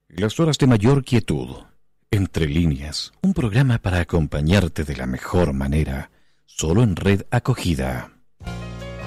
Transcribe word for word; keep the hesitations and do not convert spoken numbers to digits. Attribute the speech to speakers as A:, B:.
A: Las horas de mayor quietud. Entre líneas, un programa para acompañarte de la mejor manera, solo en Red Acogida.